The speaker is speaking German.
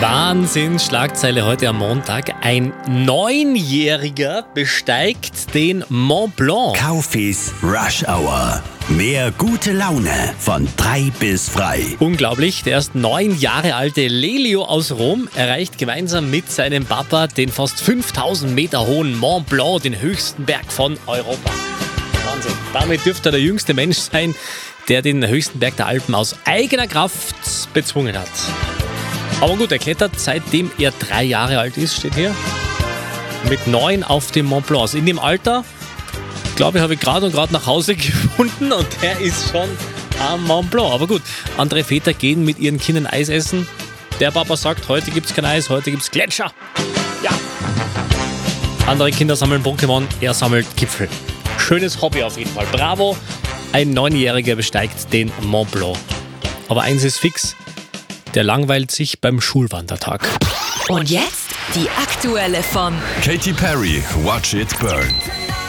Wahnsinn, Schlagzeile heute am Montag. Ein 9-Jähriger besteigt den Mont Blanc. Kaufis Rush Hour. Mehr gute Laune von 3 bis frei. Unglaublich, der erst 9 Jahre alte Lelio aus Rom erreicht gemeinsam mit seinem Papa den fast 5000 Meter hohen Mont Blanc, den höchsten Berg von Europa. Wahnsinn. Damit dürfte er der jüngste Mensch sein, der den höchsten Berg der Alpen aus eigener Kraft bezwungen hat. Aber gut, er klettert seitdem er 3 Jahre alt ist, steht hier. Mit 9 auf dem Mont Blanc. In dem Alter, glaube ich, habe ich gerade nach Hause gefunden und der ist schon am Mont Blanc. Aber gut, andere Väter gehen mit ihren Kindern Eis essen. Der Papa sagt, heute gibt es kein Eis, heute gibt es Gletscher. Ja. Andere Kinder sammeln Pokémon, er sammelt Gipfel. Schönes Hobby auf jeden Fall. Bravo, ein 9-Jähriger besteigt den Mont Blanc. Aber eins ist fix, der langweilt sich beim Schulwandertag. Und jetzt die aktuelle von Katy Perry, Watch It Burn.